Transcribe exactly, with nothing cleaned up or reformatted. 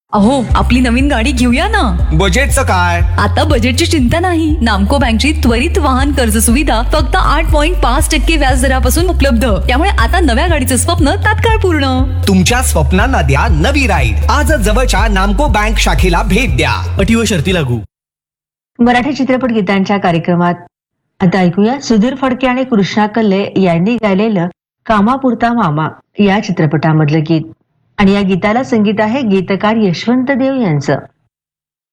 अहो, आपली नवीन गाडी घेऊया ना. बजेटचं काय? आता बजेटची चिंता नाही. नामको बँकची त्वरित वाहन कर्ज सुविधा फक्त आठ पॉईंट पाच टक्के व्याज दरापासून उपलब्ध. त्यामुळे आता नव्या गाडीचं स्वप्न तात्काळ पूर्ण. तुमच्या स्वप्नांना द्या नवी राईड. आजच जवळच्या नामको बँक शाखेला भेट द्या. अटी व शर्ती लागू. मराठी चित्रपट गीतांच्या कार्यक्रमात आता ऐकूया सुधीर फडके आणि कृष्णा कल्ले यांनी गायलेलं कामापुरता मामा या चित्रपटामधलं गीत. आणि या गीताला संगीत आहे गीतकार यशवंत देव यांचं.